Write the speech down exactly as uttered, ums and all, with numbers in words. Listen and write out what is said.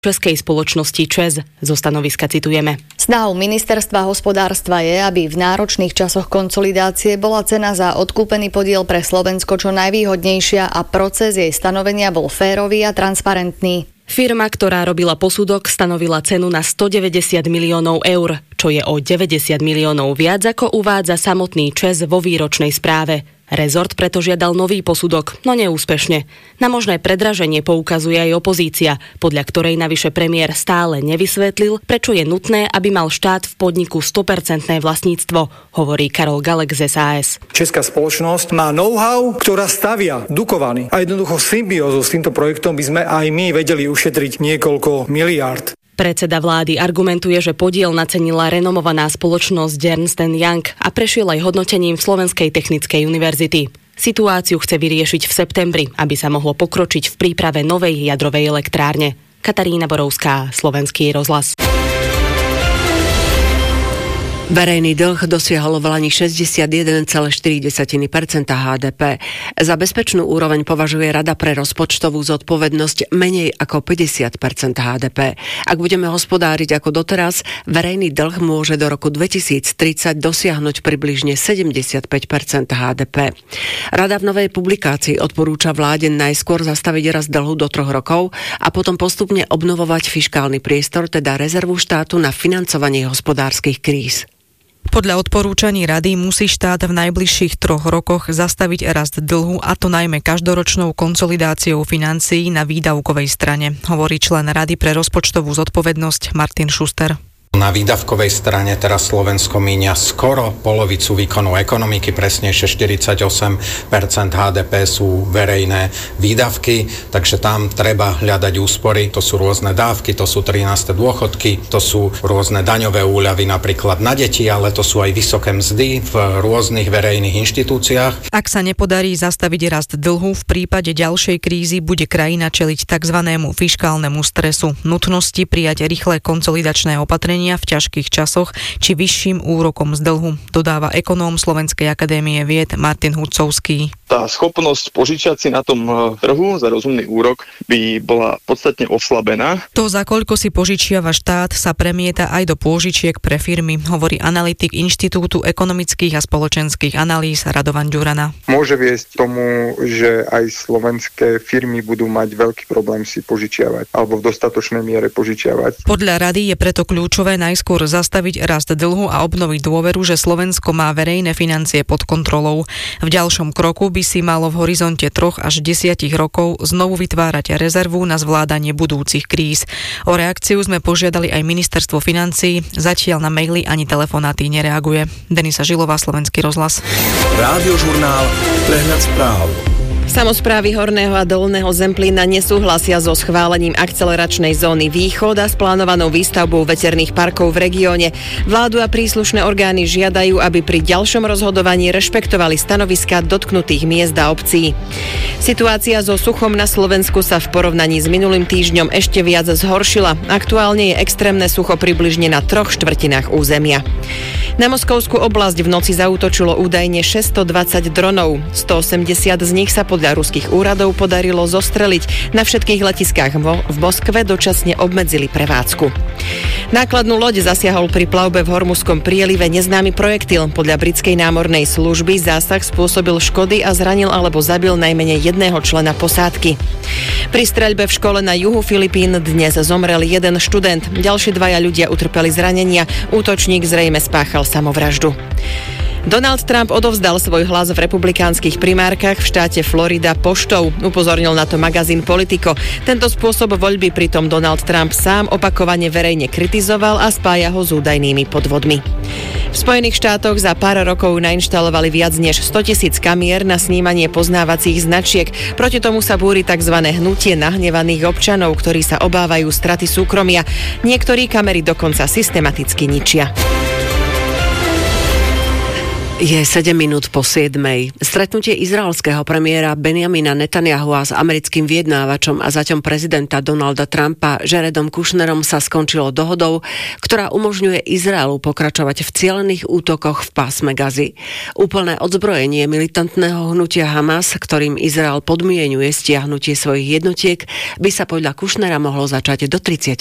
českej spoločnosti ČEZ. Zo stanoviska citujeme. Snahou ministerstva hospodárstva je, aby v náročných časoch konsolidácie bola cena za odkúpený podiel pre Slovensko čo najvýhodnejšia a proces jej stanovenia bol férový a transparentný. Firma, ktorá robila posudok, stanovila cenu na stodeväťdesiat miliónov eur, čo je o deväťdesiat miliónov viac, ako uvádza samotný ČEZ vo výročnej správe. Rezort preto žiadal nový posudok, no neúspešne. Na možné predraženie poukazuje aj opozícia, podľa ktorej navyše premiér stále nevysvetlil, prečo je nutné, aby mal štát v podniku sto percent vlastníctvo, hovorí Karol Galek z es a es. Česká spoločnosť má know-how, ktorá stavia Dukovany. A jednoducho symbiózu s týmto projektom by sme aj my vedeli ušetriť niekoľko miliárd. Predseda vlády argumentuje, že podiel nacenila renomovaná spoločnosť Ernst and Young a prešiel aj hodnotením Slovenskej technickej univerzity. Situáciu chce vyriešiť v septembri, aby sa mohlo pokročiť v príprave novej jadrovej elektrárne. Katarína Borovská, Slovenský rozhlas. Verejný dlh dosiahol v lani šesťdesiatjeden celá štyri percenta há dé pé. Za bezpečnú úroveň považuje Rada pre rozpočtovú zodpovednosť menej ako päťdesiat percent há dé pé. Ak budeme hospodáriť ako doteraz, verejný dlh môže do roku dvetisíctridsať dosiahnuť približne sedemdesiatpäť percent há dé pé. Rada v novej publikácii odporúča vláde najskôr zastaviť rast dlhu do troch rokov a potom postupne obnovovať fiškálny priestor, teda rezervu štátu na financovanie hospodárskych kríz. Podľa odporúčaní Rady musí štát v najbližších troch rokoch zastaviť rast dlhu, a to najmä každoročnou konsolidáciou financií na výdavkovej strane, hovorí člen Rady pre rozpočtovú zodpovednosť Martin Schuster. Na výdavkovej strane teraz Slovensko míňa skoro polovicu výkonu ekonomiky, presnejšie štyridsaťosem percent há dé pé sú verejné výdavky, takže tam treba hľadať úspory. To sú rôzne dávky, to sú trináste dôchodky, to sú rôzne daňové úľavy napríklad na deti, ale to sú aj vysoké mzdy v rôznych verejných inštitúciách. Ak sa nepodarí zastaviť rast dlhu, v prípade ďalšej krízy bude krajina čeliť takzvanému fiškálnemu stresu, nutnosti prijať rýchle konsolidačné opatrenia v ťažkých časoch či vyšším úrokom z dlhu, dodáva ekonóm Slovenskej akadémie vied Martin Hudcovský. Tá schopnosť požičať si na tom trhu za rozumný úrok by bola podstatne oslabená. To, za koľko si požičiava štát, sa premieta aj do pôžičiek pre firmy, hovorí analytik Inštitútu ekonomických a spoločenských analýz Radovan Ďurana. Môže viesť tomu, že aj slovenské firmy budú mať veľký problém si požičiavať alebo v dostatočnej miere požičiavať. Podľa Rady je preto kľúčové najskôr zastaviť rast dlhu a obnoviť dôveru, že Slovensko má verejné financie pod kontrolou. V ďalšom kroku by si malo v horizonte troch až desiatich rokov znovu vytvárať rezervu na zvládanie budúcich kríz. O reakciu sme požiadali aj ministerstvo financií, zatiaľ na maily ani telefonáty nereaguje. Denisa Žilová, Slovenský rozhlas. Rádiožurnál Prehľad správ. Samosprávy Horného a Dolného Zemplína nesúhlasia so schválením akceleračnej zóny Východ a s plánovanou výstavbou veterných parkov v regióne. Vládu a príslušné orgány žiadajú, aby pri ďalšom rozhodovaní rešpektovali stanoviská dotknutých miest a obcí. Situácia so suchom na Slovensku sa v porovnaní s minulým týždňom ešte viac zhoršila. Aktuálne je extrémne sucho približne na troch štvrtinách územia. Na Moskovskú oblasť v noci zaútočilo údajne šesťstodvadsať dronov. stoosemdesiat z nich sa podľa ruských úradov podarilo zostreliť. Na všetkých letiskách v Moskve dočasne obmedzili prevádzku. Nákladnú loď zasiahol pri plavbe v Hormuzskom prielive neznámy projektil. Podľa britskej námornej služby zásah spôsobil škody a zranil alebo zabil najmenej jedného člena posádky. Pri streľbe v škole na juhu Filipín dnes zomrel jeden študent. Ďalší dvaja ľudia utrpeli zranenia. Útočník zrejme spáchal samovraždu. Donald Trump odovzdal svoj hlas v republikánskych primárkach v štáte Florida poštou. Upozornil na to magazín Politico. Tento spôsob voľby pritom Donald Trump sám opakovane verejne kritizoval a spája ho s údajnými podvodmi. V Spojených štátoch za pár rokov nainštalovali viac než stotisíc kamier na snímanie poznávacích značiek. Proti tomu sa búri tzv. Hnutie nahnevaných občanov, ktorí sa obávajú straty súkromia. Niektorí kamery dokonca systematicky ničia. Je sedem minút po siedmej. Stretnutie izraelského premiéra Benjamina Netanyahua s americkým vyjednávačom a zaťom prezidenta Donalda Trumpa Jaredom Kushnerom sa skončilo dohodou, ktorá umožňuje Izraelu pokračovať v cielených útokoch v pásme Gazy. Úplné odzbrojenie militantného hnutia Hamas, ktorým Izrael podmienuje stiahnutie svojich jednotiek, by sa podľa Kushnera mohlo začať do tridsiatich